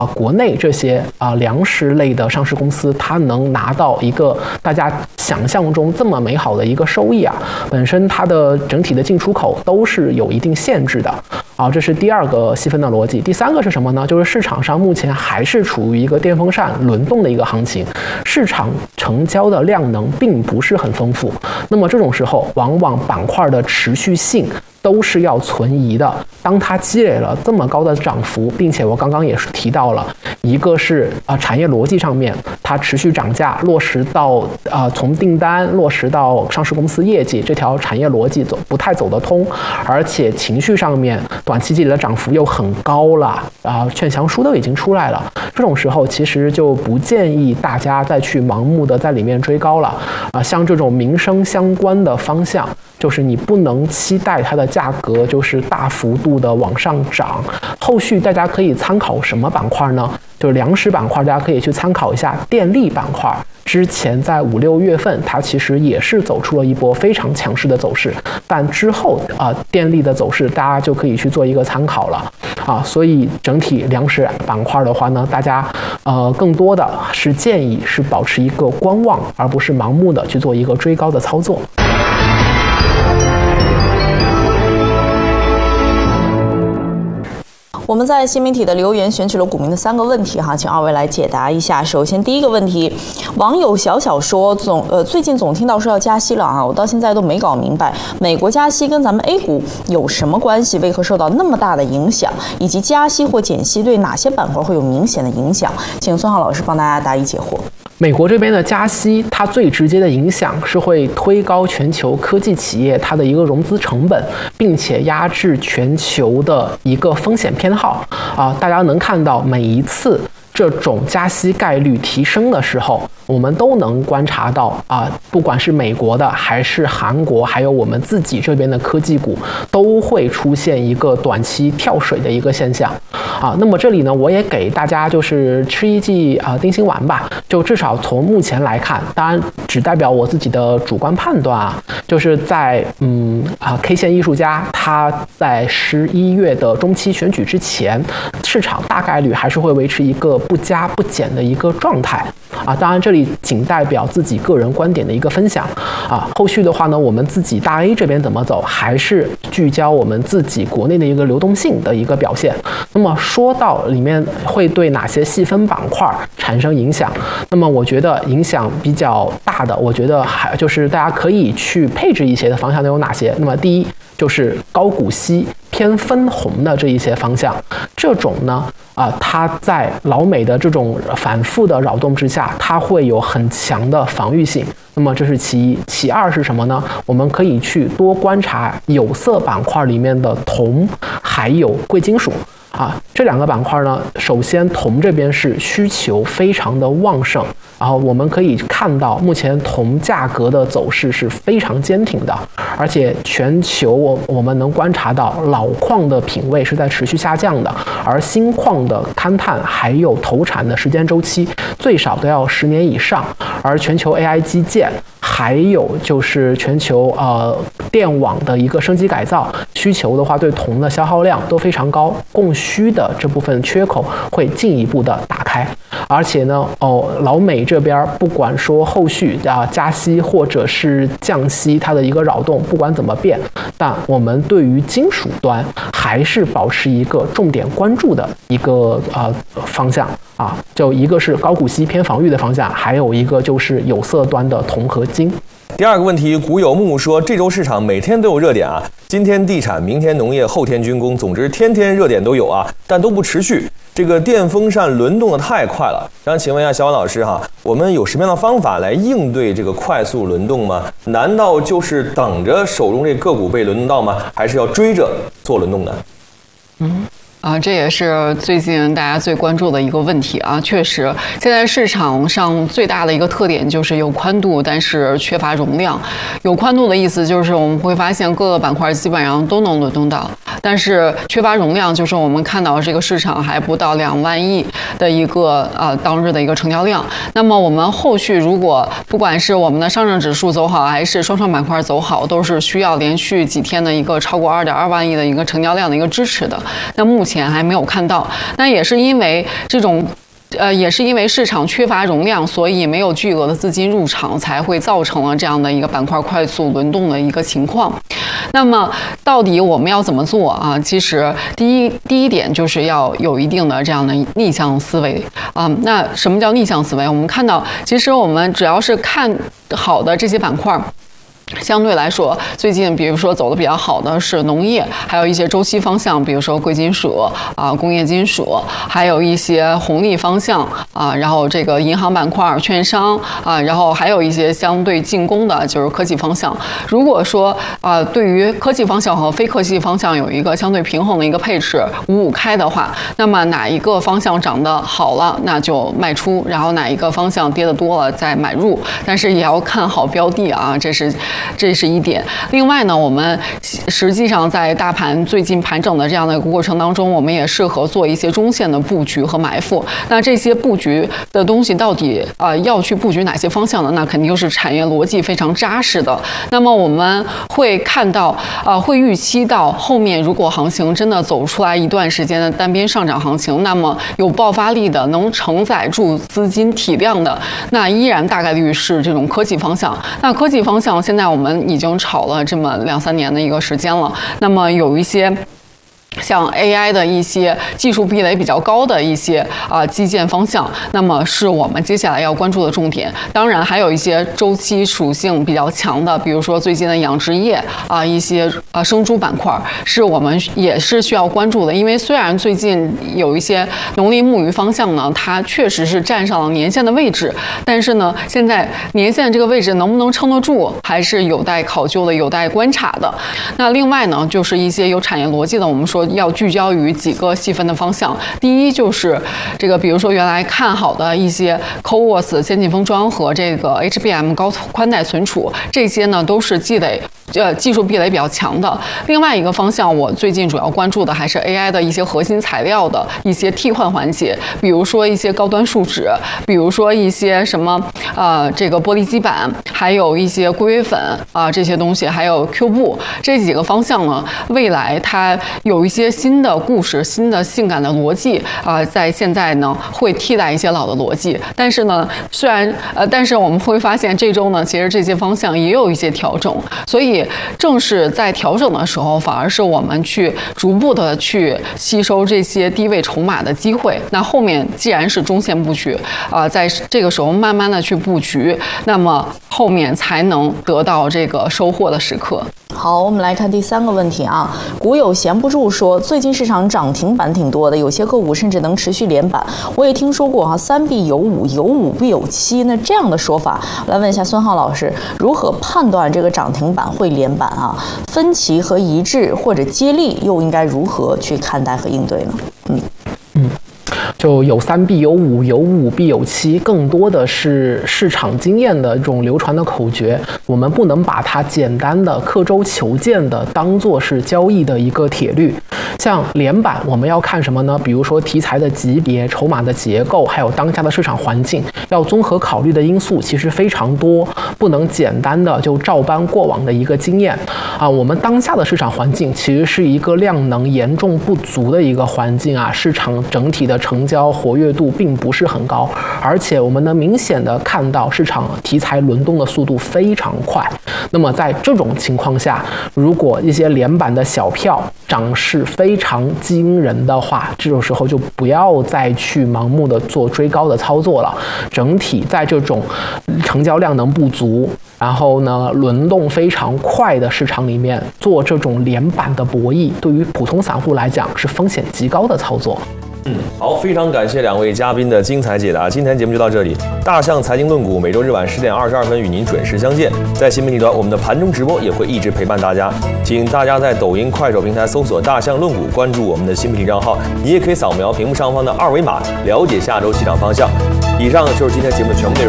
国内这些粮食类的上市公司，它能拿到一个大家想象中这么美好的一个收益啊，本身它的整体的进出口都是有一定限制的这是第二个细分的逻辑。第三个是什么呢？就是市场上目前还是处于一个电风扇轮动的一个行情，市场成交的量能并不是很丰富。那么这种时候，往往板块的持续性都是要存疑的。当它积累了这么高的涨幅，并且我刚刚也是提到了，一个是产业逻辑上面它持续涨价，落实到从订单落实到上市公司业绩，这条产业逻辑不太走得通，而且情绪上面短期积累的涨幅又很高了劝降书都已经出来了。这种时候其实就不建议大家再去盲目的在里面追高了像这种民生相关的方向，就是你不能期待它的价格就是大幅度的往上涨。后续大家可以参考什么板块呢？就是粮食板块，大家可以去参考一下电力板块。之前在5、6月份，它其实也是走出了一波非常强势的走势，但之后电力的走势大家就可以去做一个参考了所以整体粮食板块的话呢，大家更多的是建议是保持一个观望，而不是盲目的去做一个追高的操作。 我们在新媒体的留言选取了股民的3个问题请二位来解答一下。首先第一个问题，网友小小说最近总听到说要加息了我到现在都没搞明白，美国加息跟咱们 A 股有什么关系？为何受到那么大的影响？以及加息或减息对哪些板块会有明显的影响？请孙浩老师帮大家答疑解惑。 美国这边的加息，它最直接的影响是会推高全球科技企业它的一个融资成本，并且压制全球的一个风险偏好大家能看到每一次这种加息概率提升的时候，我们都能观察到不管是美国的还是韩国，还有我们自己这边的科技股，都会出现一个短期跳水的一个现象那么这里呢，我也给大家就是吃一剂定心丸吧，就至少从目前来看，当然只代表我自己的主观判断就是在K 线艺术家他在11月的中期选举之前，市场大概率还是会维持一个不加不减的一个状态当然这里仅代表自己个人观点的一个分享后续的话呢，我们自己大 A 这边怎么走，还是聚焦我们自己国内的一个流动性的一个表现。那么说到里面会对哪些细分板块产生影响，那么我觉得影响比较大的，我觉得还就是大家可以去配置一些的方向都有哪些。那么第一就是高股息偏分红的这一些方向，这种呢它在老美的这种反复的扰动之下，它会有很强的防御性。那么这是其一。其二是什么呢？我们可以去多观察有色板块里面的铜还有贵金属这两个板块呢，首先铜这边是需求非常的旺盛，然后我们可以看到目前铜价格的走势是非常坚挺的，而且全球我们能观察到老矿的品位是在持续下降的，而新矿的勘探还有投产的时间周期最少都要10年以上，而全球 AI 基建还有就是全球电网的一个升级改造需求的话，对铜的消耗量都非常高，供需的这部分缺口会进一步的打开。而且呢老美这边不管说后续加息或者是降息，它的一个扰动不管怎么变，但我们对于金属端还是保持一个重点关注的一个方向就一个是高股息偏防御的方向，还有一个就是有色端的铜和金。 第二个问题，股友木木说，这周市场每天都有热点今天地产，明天农业，后天军工，总之天天热点都有但都不持续。这个电风扇轮动的太快了。想请问一下小王老师我们有什么样的方法来应对这个快速轮动吗？难道就是等着手中这个股被轮动到吗？还是要追着做轮动呢？ 这也是最近大家最关注的一个问题确实，现在市场上最大的一个特点就是有宽度，但是缺乏容量。有宽度的意思就是我们会发现各个板块基本上都能轮动到，但是缺乏容量就是我们看到这个市场还不到2万亿， 的一个当日的一个成交量。那么我们后续如果不管是我们的上证指数走好，还是双创板块走好，都是需要连续几天的一个超过2.2万亿的一个成交量的一个支持的。那目前还没有看到，那也是因为这种。也是因为市场缺乏容量，所以没有巨额的资金入场，才会造成了这样的一个板块快速轮动的一个情况。那么，到底我们要怎么做啊？其实第一点就是要有一定的这样的逆向思维啊。那什么叫逆向思维？我们看到，其实我们只要是看好的这些板块。相对来说，最近比如说走的比较好的是农业，还有一些周期方向，比如说贵金属工业金属，还有一些红利方向然后这个银行板块、券商然后还有一些相对进攻的，就是科技方向。如果说对于科技方向和非科技方向有一个相对平衡的一个配置，5-5开的话，那么哪一个方向涨得好了，那就卖出，然后哪一个方向跌得多了再买入，但是也要看好标的啊，这是一点。另外呢，我们实际上在大盘最近盘整的这样的一个过程当中，我们也适合做一些中线的布局和埋伏。那这些布局的东西到底要去布局哪些方向呢？那肯定是产业逻辑非常扎实的。那么我们会看到会预期到后面如果行情真的走出来一段时间的单边上涨行情，那么有爆发力的，能承载住资金体量的，那依然大概率是这种科技方向。那科技方向现在我们已经炒了这么2-3年的一个时间了，那么有一些像 AI 的一些技术壁垒比较高的一些基建方向，那么是我们接下来要关注的重点。当然还有一些周期属性比较强的，比如说最近的养殖业一些生猪板块，是我们也是需要关注的。因为虽然最近有一些农林牧渔方向呢，它确实是站上了年线的位置，但是呢，现在年线这个位置能不能撑得住，还是有待考究的，有待观察的。那另外呢，就是一些有产业逻辑的，我们说要聚焦于几个细分的方向。第一就是这个，比如说原来看好的一些 CoWoS 先进封装和这个 HBM 高宽带存储，这些呢都是技术壁垒比较强的。另外一个方向，我最近主要关注的还是 AI 的一些核心材料的一些替换环节，比如说一些高端树脂，比如说一些什么这个玻璃基板，还有一些硅微粉这些东西，还有 Q 布这几个方向呢，未来它有一些新的故事、新的性感的逻辑在现在呢会替代一些老的逻辑。但是呢，但是我们会发现这周呢，其实这些方向也有一些调整，所以正是在调整的时候，反而是我们去逐步的去吸收这些低位筹码的机会。那后面既然是中线布局在这个时候慢慢的去布局，那么后面才能得到这个收获的时刻。 好，我们来看第3个问题啊。股友闲不住说，最近市场涨停板挺多的，有些个股甚至能持续连板。我也听说过3必有5，有5必有7。那这样的说法，来问一下孙浩老师，如何判断这个涨停板会连板啊？分歧和一致或者接力又应该如何去看待和应对呢？ 就有3必有5，有5必有7，更多的是市场经验的这种流传的口诀，我们不能把它简单的刻舟求剑的当做是交易的一个铁律。像连板，我们要看什么呢？比如说题材的级别、筹码的结构，还有当下的市场环境，要综合考虑的因素其实非常多，不能简单的就照搬过往的一个经验我们当下的市场环境其实是一个量能严重不足的一个环境市场整体的成交活跃度并不是很高，而且我们能明显的看到市场题材轮动的速度非常快。那么在这种情况下，如果一些连板的小票涨势非常惊人的话，这种时候就不要再去盲目的做追高的操作了。整体在这种成交量能不足，然后呢轮动非常快的市场里面做这种连板的博弈，对于普通散户来讲是风险极高的操作。 好，非常感谢2位嘉宾的精彩解答。今天节目就到这里，大象财经论股每周日晚10点22分与您准时相见。在新媒体端，我们的盘中直播也会一直陪伴大家，请大家在抖音、快手平台搜索大象论股，关注我们的新媒体账号。你也可以扫描屏幕上方的2维码，了解下周市场方向。以上就是今天节目的全部内容。